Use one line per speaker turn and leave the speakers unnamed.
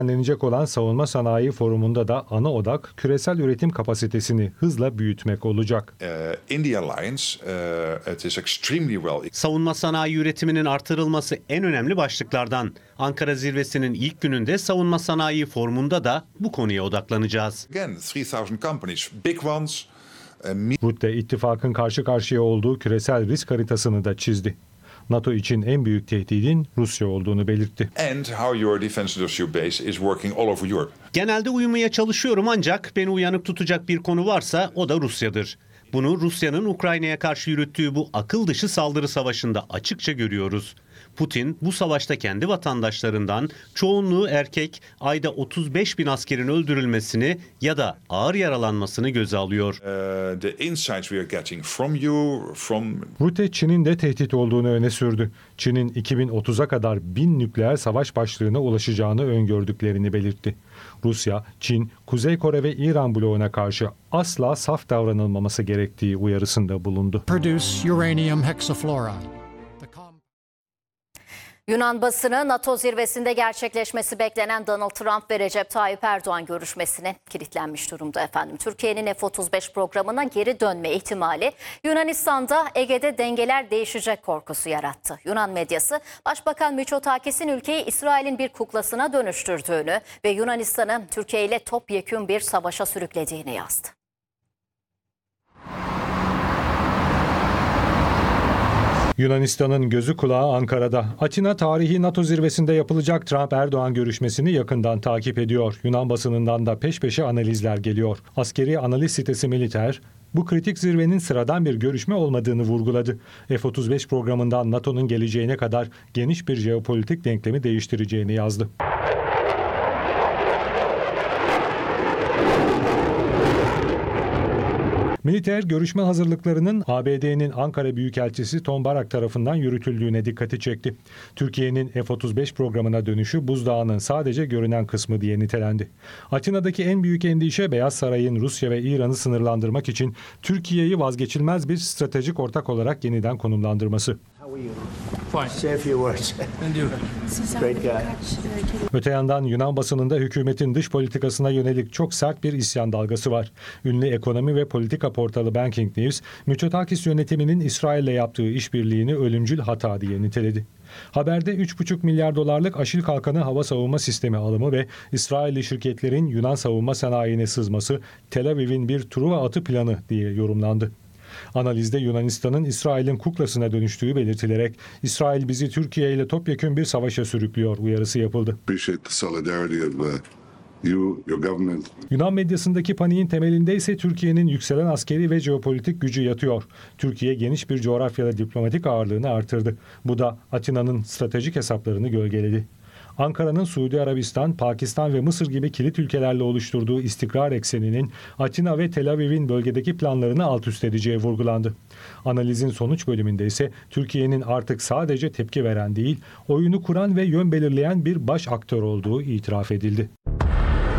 Düzenlenecek olan Savunma Sanayi Forumu'nda da ana odak küresel üretim kapasitesini hızla büyütmek olacak.
Savunma sanayi üretiminin artırılması en önemli başlıklardan. Ankara zirvesinin ilk gününde Savunma Sanayi Forumu'nda da bu konuya odaklanacağız.
Rutte ittifakın karşı karşıya olduğu küresel risk haritasını da çizdi. NATO için en büyük tehdidin Rusya olduğunu belirtti.
Genelde uyumaya çalışıyorum ancak beni uyanık tutacak bir konu varsa o da Rusya'dır. Bunu Rusya'nın Ukrayna'ya karşı yürüttüğü bu akıl dışı saldırı savaşında açıkça görüyoruz. Putin bu savaşta kendi vatandaşlarından çoğunluğu erkek ayda 35 bin askerin öldürülmesini ya da ağır yaralanmasını göze alıyor.
Rutte Çin'in de tehdit olduğunu öne sürdü. Çin'in 2030'a kadar 1000 nükleer savaş başlığına ulaşacağını öngördüklerini belirtti. Rusya, Çin, Kuzey Kore ve İran bloğuna karşı asla saf davranılmaması gerektiği uyarısında bulundu.
Yunan basını NATO zirvesinde gerçekleşmesi beklenen Donald Trump ve Recep Tayyip Erdoğan görüşmesine kilitlenmiş durumda efendim. Türkiye'nin F-35 programına geri dönme ihtimali Yunanistan'da Ege'de dengeler değişecek korkusu yarattı. Yunan medyası Başbakan Mitsotakis'in ülkeyi İsrail'in bir kuklasına dönüştürdüğünü ve Yunanistan'ı Türkiye ile topyekün bir savaşa sürüklediğini yazdı.
Yunanistan'ın gözü kulağı Ankara'da. Atina tarihi NATO zirvesinde yapılacak Trump-Erdoğan görüşmesini yakından takip ediyor. Yunan basınından da peş peşe analizler geliyor. Askeri analiz sitesi Militer, bu kritik zirvenin sıradan bir görüşme olmadığını vurguladı. F-35 programından NATO'nun geleceğine kadar geniş bir jeopolitik denklemi değiştireceğini yazdı. Militer görüşme hazırlıklarının ABD'nin Ankara Büyükelçisi Tom Barak tarafından yürütüldüğüne dikkati çekti. Türkiye'nin F-35 programına dönüşü buzdağının sadece görünen kısmı diye nitelendi. Atina'daki en büyük endişe Beyaz Saray'ın Rusya ve İran'ı sınırlandırmak için Türkiye'yi vazgeçilmez bir stratejik ortak olarak yeniden konumlandırması. Öte yandan Yunan basınında hükümetin dış politikasına yönelik çok sert bir isyan dalgası var. Ünlü ekonomi ve politika portalı Banking News, Mitsotakis yönetiminin İsrail'le yaptığı işbirliğini ölümcül hata diye niteledi. Haberde 3,5 milyar dolarlık Aşil Kalkanı hava savunma sistemi alımı ve İsrailli şirketlerin Yunan savunma sanayine sızması Tel Aviv'in bir Truva atı planı diye yorumlandı. Analizde Yunanistan'ın İsrail'in kuklasına dönüştüğü belirtilerek İsrail bizi Türkiye ile topyekün bir savaşa sürüklüyor uyarısı yapıldı. Yunan medyasındaki paniğin temelinde ise Türkiye'nin yükselen askeri ve jeopolitik gücü yatıyor. Türkiye geniş bir coğrafyada diplomatik ağırlığını artırdı. Bu da Atina'nın stratejik hesaplarını gölgeledi. Ankara'nın Suudi Arabistan, Pakistan ve Mısır gibi kilit ülkelerle oluşturduğu istikrar ekseninin Atina ve Tel Aviv'in bölgedeki planlarını alt üst edeceği vurgulandı. Analizin sonuç bölümünde ise Türkiye'nin artık sadece tepki veren değil, oyunu kuran ve yön belirleyen bir baş aktör olduğu itiraf edildi.